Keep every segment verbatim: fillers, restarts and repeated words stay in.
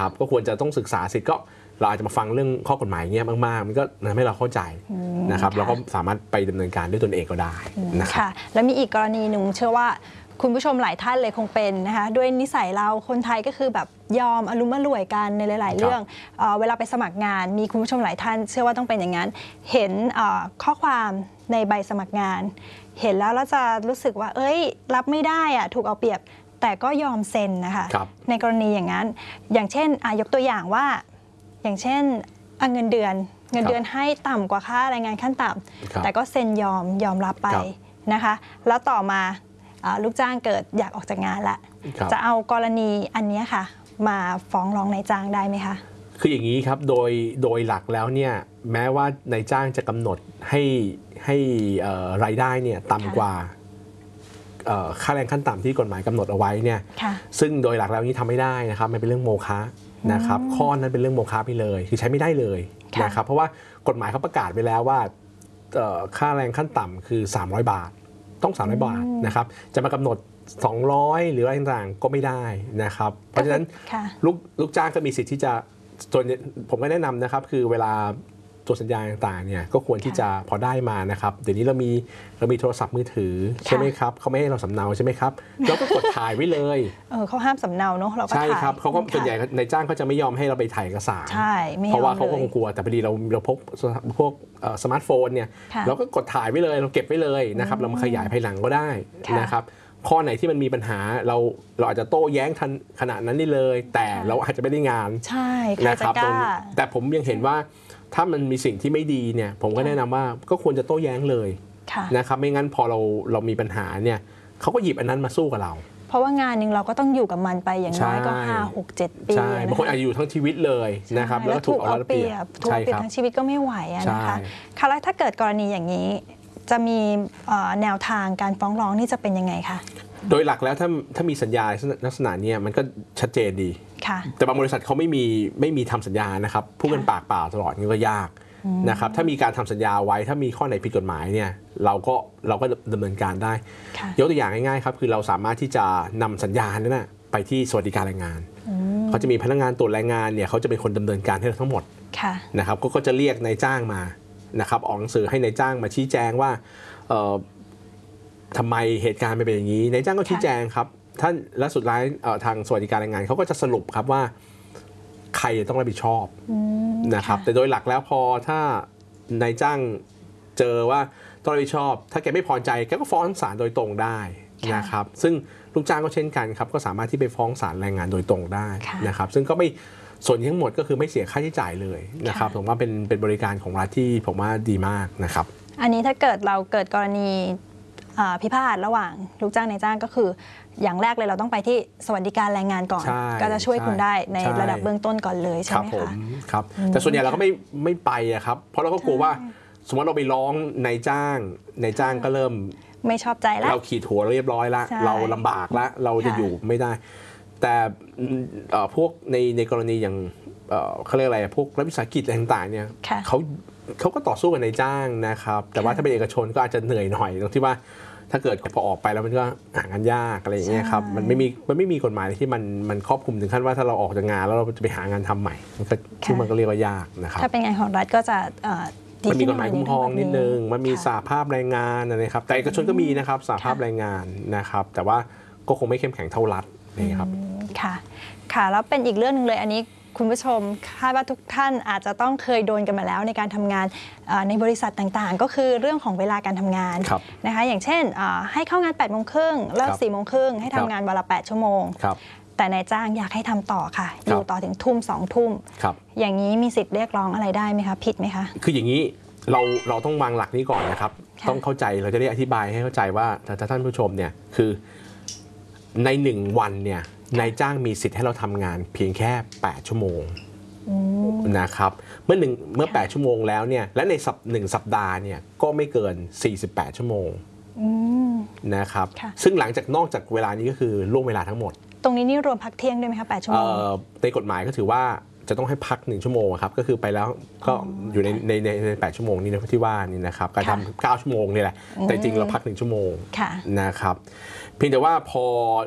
นะครับก็ควรจะต้องศึกษาสิทธิ์ก็เราอาจจะมาฟังเรื่องข้อกฎหมายเงี้ยมากๆมันก็ทำให้เราเข้าใจนะครับแล้วก็สามารถไปดำเนินการด้วยตนเองก็ได้นะครับแล้วมีอีกกรณีหนึ่งเชื่อว่าคุณผู้ชมหลายท่านเลยคงเป็นนะคะด้วยนิสัยเราคนไทยก็คือแบบยอมอารมณ์อร่วยกันในหลายๆเรื่องเอ่อเวลาไปสมัครงานมีคุณผู้ชมหลายท่านเชื่อว่าต้องเป็นอย่างนั้นเห็นข้อความในใบสมัครงานเห็นแล้วเราจะรู้สึกว่าเอ้ยรับไม่ได้อะถูกเอาเปรียบแต่ก็ยอมเซ็นนะคะในกรณีอย่างนั้นอย่างเช่นยกตัวอย่างว่าอย่างเช่นเงินเดือนเงินเดือนให้ต่ำกว่าค่าแรงงานขั้นต่ำแต่ก็เซ็นยอมยอมรับไปนะคะแล้วต่อมาลูกจ้างเกิดอยากออกจากงานละจะเอากรณีอันนี้ค่ะมาฟ้องร้องนายจ้างได้ไหมคะคืออย่างนี้ครับโดยโดยหลักแล้วเนี่ยแม้ว่านายจ้างจะกำหนดให้ให้รายได้เนี่ยต่ำกว่าค่าแรงขั้นต่ำที่กฎหมายกำหนดเอาไว้เนี่ยซึ่งโดยหลักแล้วนี้ทำไม่ได้นะครับมันเป็นเรื่องโมฆะนะครับข้อนั้นเป็นเรื่องโมฆะไปเลยคือใช้ไม่ได้เลยนะครับเพราะว่ากฎหมายเขาประกาศไปแล้วว่าค่าแรงขั้นต่ำคือสามร้อยบาทต้องสามร้อยบาทนะครับจะมากำหนดสองร้อยหรืออะไรต่างๆก็ไม่ได้นะครับเพราะฉะนั้นลูกลูกจ้างก็มีสิทธิ์ที่จะส่วนผมก็แนะนำนะครับคือเวลาตัวสัญญาต่างๆเนี่ยก็ควรที่จะพอได้มานะครับเดี๋ยวนี้เรามีเรามีโทรศัพท์มือถือใช่ไหมครับเขาไม่ให้เราสำเนาใช่ไหมครับเราก็กดถ่ายไว้เลยเออเขาห้ามสำเนาเนาะเราก็ถ่ายใช่ครับเขาก็ส่วนใหญ่ในจ้างเขาจะไม่ยอมให้เราไปถ่ายเอกสารใช่เพราะว่าเขาก็คงกลัวแต่พอดีเราเราพกพวกสมาร์ทโฟนเนี่ยเราก็กดถ่ายไว้เลยเราเก็บไว้เลยนะครับเรามาขยายภายหลังก็ได้นะครับข้อไหนที่มันมีปัญหาเราเราอาจจะโต้แย้งทันขณะนั้นได้เลยแต่เราอาจจะไม่ได้งานใช่นะครับแต่ผมยังเห็นว่าถ้ามันมีสิ่งที่ไม่ดีเนี่ยผมก็แนะนำว่าก็ควรจะโต้แย้งเลยนะครับไม่งั้นพอเราเรามีปัญหาเนี่ยเขาก็หยิบอันนั้นมาสู้กับเราเพราะว่างานหนึ่งเราก็ต้องอยู่กับมันไปอย่างน้อยก็ห้าหกเจ็ดปีใช่บางคนอาจจะอยู่ทั้งชีวิตเลยนะครับแล้วถูกเอาเปรียบถูกเอาเปรียบทั้งชีวิตก็ไม่ไหวนะคะค่ะแล้วถ้าเกิดกรณีอย่างนี้จะมีแนวทางการฟ้องร้องนี่จะเป็นยังไงคะโดยหลักแล้วถ้าถ้ามีสัญญาลักษณะนี้มันก็ชัดเจนดีแต่บางบริษัทเขาไม่มีไม่มีทำสัญญานะครับพูดกันปากเปล่าตลอดนี่ก็ยากนะครับถ้ามีการทำสัญญาไว้ถ้ามีข้อไหนผิดกฎหมายเนี่ยเราก็เราก็ดำเนินการได้ยกตัวอย่างง่ายๆครับคือเราสามารถที่จะนำสัญญานั้นนะไปที่สวัสดิการแรงงานเขาจะมีพนักงานตรวจแรงงานเนี่ยเขาจะเป็นคนดำเนินการให้เราทั้งหมดนะครับก็จะเรียกนายจ้างมานะครับออกหนังสือให้นายจ้างมาชี้แจงว่าทำไมเหตุการณ์เป็นอย่างนี้นายจ้างก็ชี้แจงครับท่านและสุดท้ายทางสวัสดิการแรงงานเขาก็จะสรุปครับว่าใครต้องรับผิดชอบนะครับแต่โดยหลักแล้วพอถ้านายจ้างเจอว่าต้องรับผิดชอบถ้าแกไม่พอใจแกก็ฟ้องศาลโดยตรงได้นะครับซึ่งลูกจ้างก็เช่นกันครับก็สามารถที่ไปฟ้องศาลแรงงานโดยตรงได้นะครับซึ่งก็ไม่ส่วนทั้งหมดก็คือไม่เสียค่าใช้จ่ายเลยนะครับผมว่าเป็นเป็นบริการของรัฐที่ผมว่าดีมากนะครับอันนี้ถ้าเกิดเราเกิดกรณีพิพาทระหว่างลูกจ้างนายจ้างก็คืออย่างแรกเลยเราต้องไปที่สวัสดิการแรงงานก่อนก็จะช่วยคุณได้ในระดับเบื้องต้นก่อนเลยใช่ไหมคะครับแต่ส่วนใหญ่เราก็ไม่ไม่ไปอะครับเพราะเราก็กลัวว่าสมมติเราไปร้องนายจ้างนายจ้างก็เริ่มไม่ชอบใจแล้วเราขีดหัวเรียบร้อยแล้วเราลำบากแล้วเราจะอยู่ไม่ได้แต่พวกในในกรณีอย่างเขาเรียกอะไรพวกรัฐวิสาหกิจอะไรต่างๆเนี่ยเขาเขาก็ต่อสู้กับนายจ้างนะครับแต่ว่าถ้าเป็นเอกชนก็อาจจะเหนื่อยหน่อยตรงที่ว่าถ้าเกิดพอออกไปแล้วมันก็หางานยากอะไรอย่างเงี้ยครับมันไม่มีมันไม่มีกฎหมายที่มันมันครอบคลุมถึงขั้นว่าถ้าเราออกจากงานแล้วเราจะไปหางานทำใหม่มันก็ซึ่งมันก็เรียกว่ายากนะครับถ้าเป็นงานของรัฐก็จะมันมีกฎหมายคุ้มครองนิดนึงมันมีสหภาพแรงงานนะครับแต่เอกชนก็มีนะครับสหภาพแรงงานนะครับแต่ว่าก็คงไม่เข้มแข็งเท่ารัฐนี่ครับค่ะค่ะแล้วเป็นอีกเรื่องนึงเลยอันนี้คุณผู้ชมคาดว่าทุกท่านอาจจะต้องเคยโดนกันมาแล้วในการทำงานในบริษัทต่างๆก็คือเรื่องของเวลาการทำงานนะคะอย่างเช่นให้เข้างานแปดโมงครึ่งเลิกสี่โมงครึ่งให้ทำงานวันละแปดชั่วโมงแต่นายจ้างอยากให้ทำต่อค่ะอยู่ต่อถึงทุ่มสองทุ่มอย่างนี้มีสิทธิ์เรียกร้องอะไรได้ไหมคะผิดไหมคะคืออย่างนี้เราเราต้องวางหลักนี้ก่อนนะครับต้องเข้าใจเราจะได้อธิบายให้เข้าใจว่าถ้าท่านผู้ชมเนี่ยคือในหนึ่งวันเนี่ยนายจ้างมีสิทธิ์ให้เราทำงานเพียงแค่แปดชั่วโมงนะครับเมื่อหนึ่งเมื่อแปดชั่วโมงแล้วเนี่ยและในสัปหนึ่งสัปดาห์เนี่ยก็ไม่เกินสี่สิบแปดชั่วโมงนะครับซึ่งหลังจากนอกจากเวลานี้ก็คือล่วงเวลาทั้งหมดตรงนี้นี่รวมพักเที่ยงด้วยไหมคะแปดชั่วโมงในกฎหมายก็ถือว่าจะต้องให้พักหนึ่งชั่วโมงครับก็คือไปแล้วก็อยู่ในในในแปดชั่วโมงนี้นะที่ว่านี่นะครับการทำเก้าชั่วโมงนี่แหละแต่จริงเราพักหนึ่งชั่วโมงนะครับเพียงแต่ว่าพอ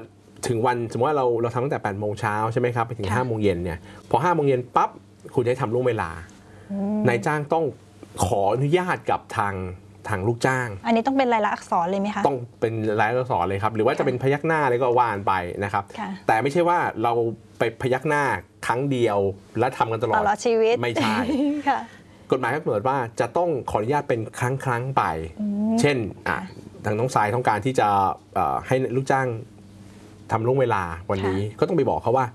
ถึงวันสมมติว่าเราเราทำตั้งแต่แปดโมงเช้าใช่ไหมครับไปถึงค่ะห้าโมงเย็นเนี่ยพอห้าโมงเย็นปั๊บคุณได้ทำล่วงเวลา นายจ้างต้องขออนุญาตกับทางทางลูกจ้างอันนี้ต้องเป็นลายลักษณ์อักษรเลยไหมคะต้องเป็นรายลักษณ์อักษรเลยครับหรือว่าจะเป็นพยักหน้าอะไรก็ว่านไปนะครับค่ะแต่ไม่ใช่ว่าเราไปพยักหน้าครั้งเดียวและทำกันตลอดตลอดชีวิตไม่ใช่ค่ะกฎหมายกำหนดว่าจะต้องขออนุญาตเป็นครั้งครั้งๆไป เช่นอ่ะทางน้องสายต้องการที่จะเอ่อให้ลูกจ้างทำล่วงเวลาวันนี้ก็ต้องไปบอกเขาว่า